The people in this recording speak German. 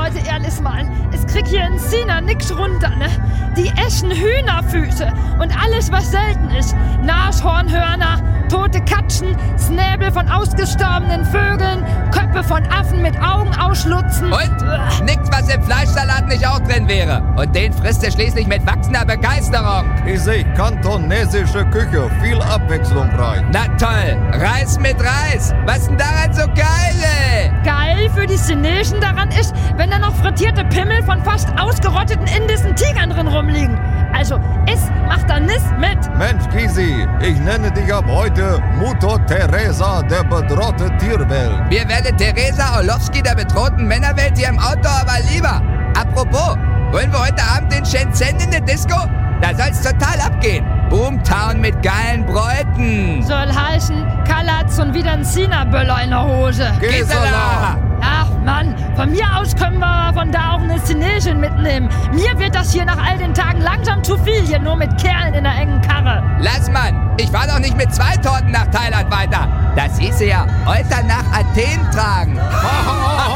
Also ehrlich mal, es kriegt hier in China nix runter, ne? Die echten Hühnerfüße und alles, was selten ist. Nashornhörner, tote Katschen, Snäbel von ausgestorbenen Vögeln, Köpfe von Affen mit Augen ausschlutzen. Und? Nix, was im Fleischsalat nicht auch drin wäre. Und den frisst er schließlich mit wachsender Begeisterung. Ich sehe kantonesische Küche, viel abwechslungsreich. Na toll, Reis mit Reis. Was denn daran so geil, ey? Geil für die Chinesen daran ist, wenn da noch frittierte Pimmel von fast ausgerotteten indischen Tigern drin rumliegen. Also, macht da nis mit. Mensch, Gysi, ich nenne dich ab heute Mutter Teresa der bedrohten Tierwelt. Mir werde Teresa Orlowski der bedrohten Männerwelt hier im Outdoor aber lieber. Apropos, wollen wir heute Abend in Shenzhen in der Disco? Da soll's total abgehen. Boomtown mit geilen Bräuten. Soll heißen, Kalle hat schon wieder einen China-Böller in der Hose. Gisela! Ach Mann, von mir aus können wir von da auch eine Chinesin mitnehmen. Mir wird das hier nach all den Tagen langsam zu viel, hier nur mit Kerlen in einer engen Karre. Lass Mann, ich fahr doch nicht mit 2 Torten nach Thailand weiter. Das hieße ja heute nach Athen tragen.